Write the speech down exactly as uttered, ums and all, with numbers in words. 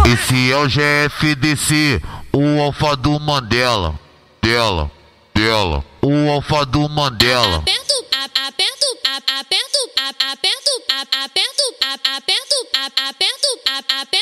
Esse é o G F D C, o alfa do Mandela. Dela, dela, o alfa do Mandela. Aperto, a- aperto, a- aperto, a- aperto, a- aperto, a- aperto, a- aperto, a- aperto, a- aperto.